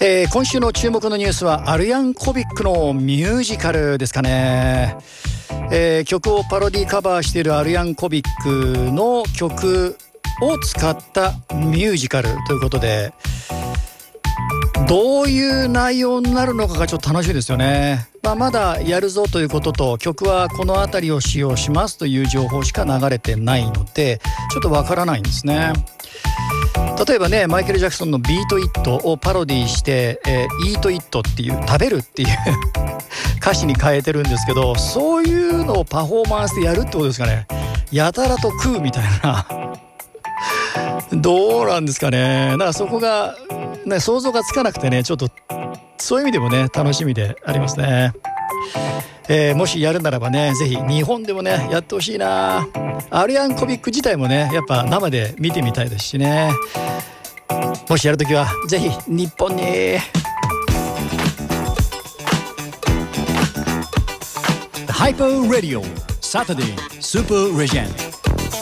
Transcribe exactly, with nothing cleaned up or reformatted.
えー、今週の注目のニュースはアルヤンコビックのミュージカルですかね。えー、曲をパロディカバーしているアルヤンコビックの曲を使ったミュージカルということで、どういう内容になるのかがちょっと楽しみですよね。まあ、まだやるぞということと、曲はこの辺りを使用しますという情報しか流れてないので、ちょっとわからないんですね。例えばね、マイケル・ジャクソンのビート・イットをパロディして、えー、イート・イットっていう食べるっていう歌詞に変えてるんですけど、そういうのをパフォーマンスでやるってことですかね。やたらと食うみたいなどうなんですかね。だからそこが、ね、想像がつかなくてね、ちょっとそういう意味でもね楽しみでありますね。えー、もしやるならばね、ぜひ日本でもねやってほしいな。アルヤンコビック自体もねやっぱ生で見てみたいですしね。もしやるときはぜひ日本に。 ハイパーラディオサタデースーパーレジェンド。